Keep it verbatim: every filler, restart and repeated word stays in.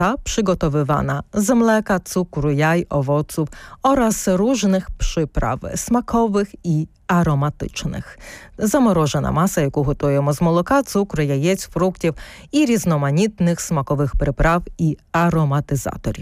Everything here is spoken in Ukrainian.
przygotowywana z mleka, cukru, jaj, owoców oraz różnych przypraw smakowych i aromatycznych. Заморожена маса, яку готуємо з молока, цукру, яєць, фруктів і різноманітних смакових приправ і ароматизаторів.